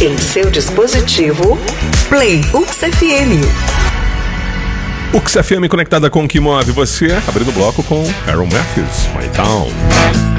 Em seu dispositivo, Play UXFM. UXFM conectada com o que move você, abrindo o bloco com Aaron Matthews, My Town.